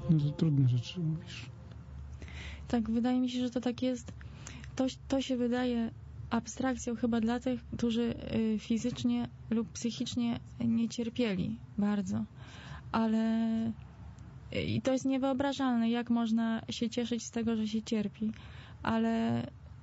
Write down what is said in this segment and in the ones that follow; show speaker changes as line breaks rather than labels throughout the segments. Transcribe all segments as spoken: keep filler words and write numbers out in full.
No to trudne rzeczy mówisz.
Tak, wydaje mi się, że to tak jest. To, to się wydaje abstrakcją chyba dla tych, którzy y, fizycznie lub psychicznie nie cierpieli bardzo. Ale y, i to jest niewyobrażalne, jak można się cieszyć z tego, że się cierpi. Ale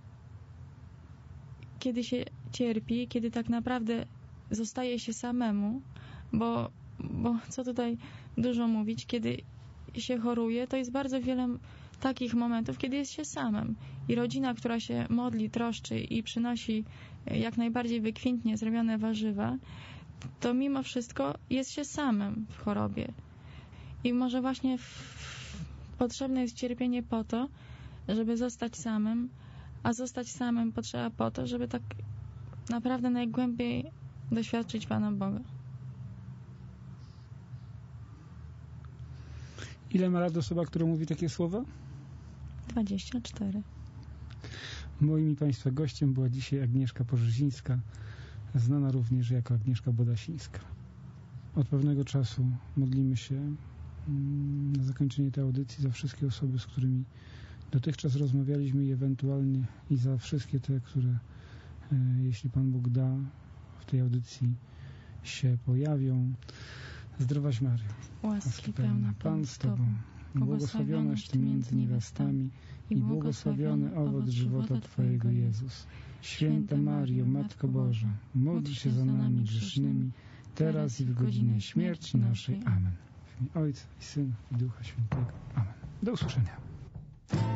kiedy się cierpi, kiedy tak naprawdę zostaje się samemu, bo, bo co tutaj dużo mówić, kiedy się choruje, to jest bardzo wiele takich momentów, kiedy jest się samym. I rodzina, która się modli, troszczy i przynosi jak najbardziej wykwintnie zrobione warzywa, to mimo wszystko jest się samym w chorobie. I może właśnie w... potrzebne jest cierpienie po to, żeby zostać samym, a zostać samym potrzeba po to, żeby tak naprawdę najgłębiej doświadczyć Pana Boga.
Ile ma lat osoba, która mówi takie słowa?
dwadzieścia cztery.
Moim i Państwa gościem była dzisiaj Agnieszka Pożyzińska, znana również jako Agnieszka Bodasińska. Od pewnego czasu modlimy się na zakończenie tej audycji za wszystkie osoby, z którymi dotychczas rozmawialiśmy i ewentualnie i za wszystkie te, które jeśli Pan Bóg da, w tej audycji się pojawią. Zdrowaś Maryjo,
łaski pełna
Pan z Tobą, błogosławionaś Ty między niewiastami i błogosławiony owoc żywota Twojego Jezus. Święta Maryjo, Matko Boża, módl się za nami grzesznymi, teraz i w godzinę śmierci naszej. Amen. W imię Ojca i Syna i Ducha Świętego. Amen. Do usłyszenia.